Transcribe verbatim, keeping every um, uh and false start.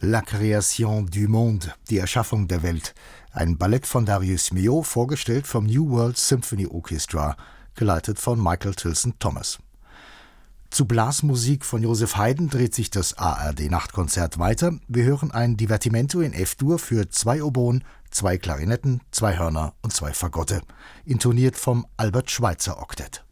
La Création du Monde, die Erschaffung der Welt. Ein Ballett von Darius Milhaud, vorgestellt vom New World Symphony Orchestra, geleitet von Michael Tilson Thomas. Zu Blasmusik von Joseph Haydn dreht sich das A R D-Nachtkonzert weiter. Wir hören ein Divertimento in F-Dur für zwei Oboen, zwei Klarinetten, zwei Hörner und zwei Fagotte, intoniert vom Albert Schweitzer Oktett.